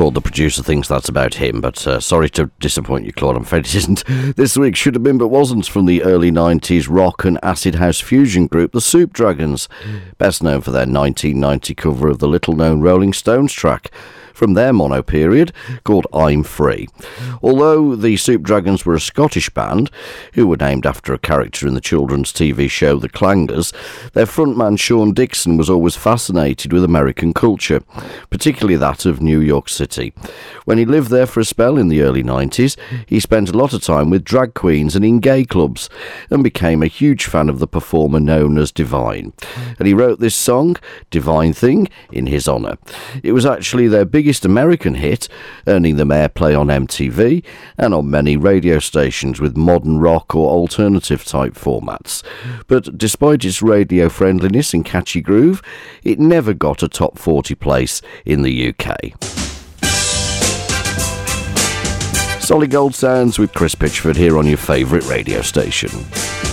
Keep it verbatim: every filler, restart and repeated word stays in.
Claude, the producer, thinks that's about him, but uh, sorry to disappoint you, Claude. I'm afraid it isn't. This week should have been but wasn't, from the early nineties rock and acid house fusion group, the Soup Dragons, best known for their nineteen ninety cover of the little-known Rolling Stones track from their mono period called I'm Free. Although the Soup Dragons were a Scottish band who were named after a character in the children's T V show The Clangers, their frontman Sean Dixon was always fascinated with American culture, particularly that of New York City. When he lived there for a spell in the early nineties, he spent a lot of time with drag queens and in gay clubs, and became a huge fan of the performer known as Divine. And he wrote this song, Divine Thing, in his honour. It was actually their biggest American hit, earning them airplay on M T V and on many radio stations with modern rock or alternative type formats. But despite its radio friendliness and catchy groove, it never got a top forty place in the U K. Solid Gold Sounds with Chris Pitchford here on your favourite radio station.